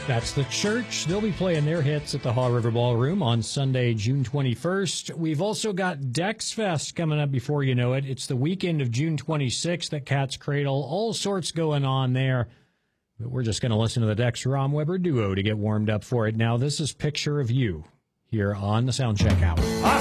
That's The Church. They'll be playing their hits at the Haw River Ballroom on Sunday, June 21st. We've also got Dex Fest coming up before you know it. It's the weekend of June 26th at Cat's Cradle. All sorts going on there. But we're just going to listen to the Dex Romweber duo to get warmed up for it. Now, this is Picture of You here on the Soundcheck Hour.